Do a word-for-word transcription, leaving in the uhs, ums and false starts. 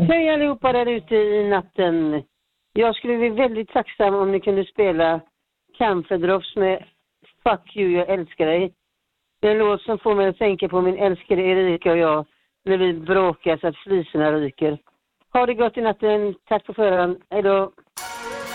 Hej allihopa där ute i natten. Jag skulle bli väldigt tacksam om ni kunde spela Camphor Drops med Fuck You, jag älskar dig. Det är en låt som får mig att tänka på min älskade Erika och jag när vi bråkar så att fliserna ryker. Ha det gott i natten. Tack för förhand. Hej då.